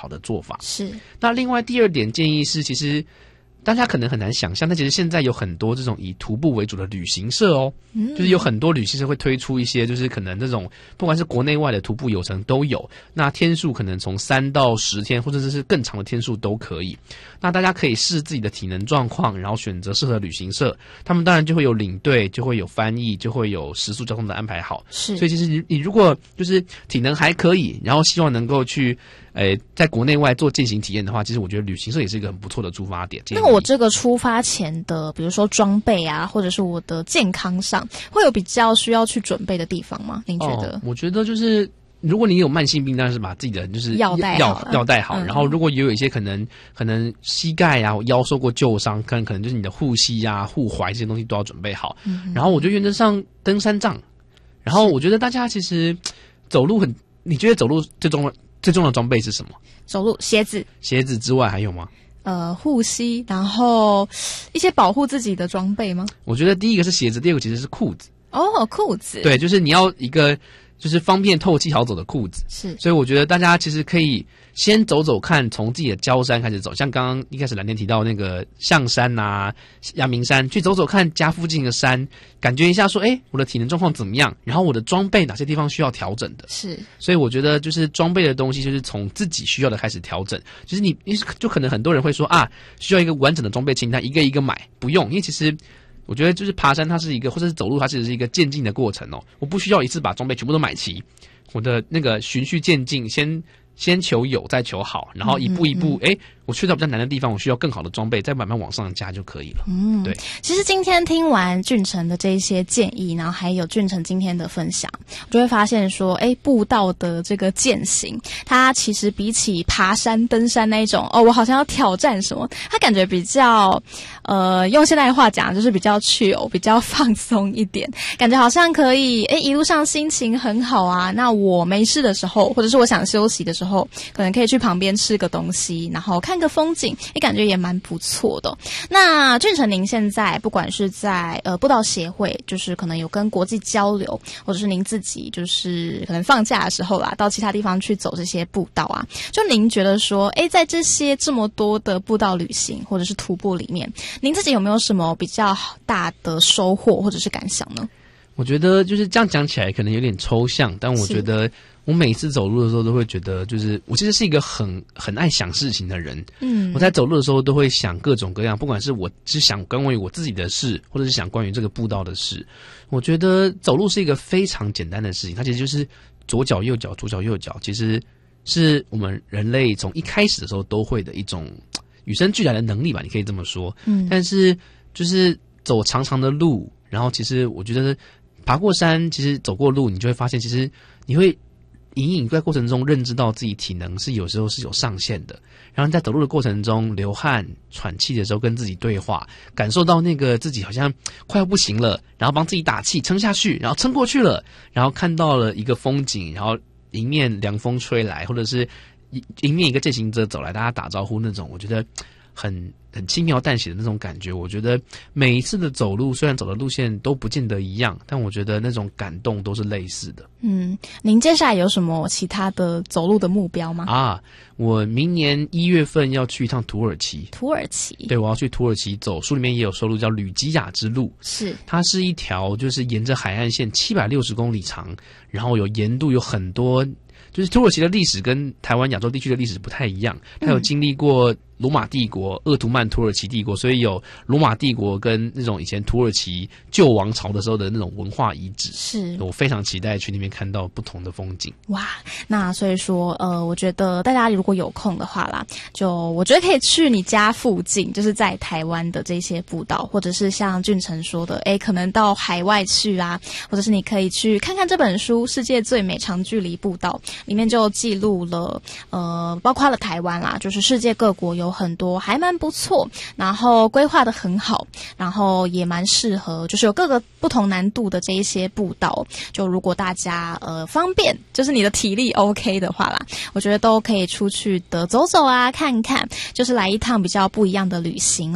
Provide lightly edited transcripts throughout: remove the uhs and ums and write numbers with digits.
好的做法。 是。 那另外第二点建议是，其实大家可能很难想象，但其实现在有很多这种以徒步为主的旅行社哦，就是有很多旅行社会推出一些，就是可能这种不管是国内外的徒步游程都有，那天数可能从3到10天，或者是更长的天数都可以。那大家可以视自己的体能状况，然后选择适合旅行社，他们当然就会有领队，就会有翻译，就会有食宿交通的安排好。 是， 所以其实你如果就是体能还可以，然后希望能够去在国内外做践行体验的话，其实我觉得旅行社也是一个很不错的出发点。 那我这个出发前的，比如说装备啊，或者是我的健康上，会有比较需要去准备的地方吗？您觉得？ 我觉得就是如果你有慢性病，当然是把自己的就是药带好，然后如果也有一些可能膝盖啊、腰受过旧伤，可能就是你的护膝啊、护踝这些东西都要准备好。然后我觉得原则上登山杖，然后我觉得大家其实走路你觉得走路最重要的装备是什么？ 走路鞋子之外还有吗？ 护膝，然后一些保护自己的装备吗？ 我觉得第一个是鞋子，第二个其实是裤子。 哦，裤子。对， 就是你要一个就是方便透气好走的裤子。是，所以我觉得大家其实可以先走走看，从自己的郊山开始走，像刚刚一开始蓝天提到那个象山啊、阳明山，去走走看家附近的山，感觉一下说，我的体能状况怎么样，然后我的装备哪些地方需要调整的。是，所以我觉得就是装备的东西，就是从自己需要的开始调整。就是你就可能很多人会说啊，需要一个完整的装备清单，一个一个买，不用，因为其实我觉得就是爬山它是一个，或者是走路它其实是一个渐进的过程哦。我不需要一次把装备全部都买齐，我的那个循序渐进，先求有，再求好，然后一步一步，我去到比较难的地方，我需要更好的装备，再慢慢往上加就可以了。对。 其实今天听完俊成的这些建议，然后还有俊成今天的分享，我就会发现说，步道的这个践行，它其实比起爬山、登山那一种，我好像要挑战什么，它感觉比较，用现代话讲，就是比较chill，比较放松一点，感觉好像可以，一路上心情很好啊。那我没事的时候，或者是我想休息的时候，可能可以去旁边吃个东西，然后看个风景，感觉也蛮不错的。那俊成，您现在不管是在步道协会，就是可能有跟国际交流，或者是您自己就是可能放假的时候啦，到其他地方去走这些步道啊，就您觉得说，在这些这么多的步道旅行或者是徒步里面，您自己有没有什么比较大的收获或者是感想呢？ 我觉得就是这样讲起来可能有点抽象，但我觉得我每次走路的时候都会觉得，就是我其实是一个很爱想事情的人。我在走路的时候都会想各种各样，不管是我只想关于我自己的事，或者是想关于这个步道的事。我觉得走路是一个非常简单的事情，它其实就是左脚右脚，左脚右脚，其实是我们人类从一开始的时候都会的一种与生俱来的能力吧，你可以这么说。但是就是走长长的路，然后其实我觉得爬过山，其实走过路，你就会发现，其实你会隐隐在过程中认知到自己体能是有时候是有上限的。然后在走路的过程中流汗喘气的时候跟自己对话，感受到那个自己好像快要不行了，然后帮自己打气撑下去，然后撑过去了，然后看到了一个风景，然后迎面凉风吹来，或者是迎面一个健行者走来，大家打招呼那种，我觉得很轻描淡写的那种感觉。我觉得每一次的走路虽然走的路线都不见得一样，但我觉得那种感动都是类似的。 您接下来有什么其他的走路的目标吗？ 我明年1月份要去一趟土耳其。对，我要去土耳其走，书里面也有收录叫吕基亚之路。它是一条就是沿着海岸线760公里长，然后有沿路有很多，就是土耳其的历史跟台湾亚洲地区的历史不太一样，它有经历过罗马帝国、鄂图曼土耳其帝国，所以有罗马帝国跟那种以前土耳其旧王朝的时候的那种文化遗址。我非常期待去那边看到不同的风景。 哇，那所以说我觉得大家如果有空的话啦，我觉得可以去你家附近，就是在台湾的这些步道，或者是像俊成说的，可能到海外去啊，或者是你可以去看看这本书《世界最美长距离步道》，里面就记录了包括了台湾啦，就是世界各国有很多还蛮不错，然后规划的很好，然后也蛮适合，就是有各个不同难度的这一些步道。就如果大家方便，就是你的体力 OK 的话啦，我觉得都可以出去的走走啊，看看，就是来一趟比较不一样的旅行哦。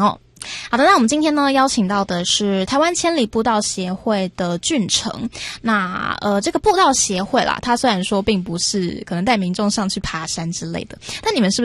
好的，那我们今天呢邀请到的是台湾千里步道协会的俊成。那这个步道协会啦，它虽然说并不是可能带民众上去爬山之类的，但你们是不是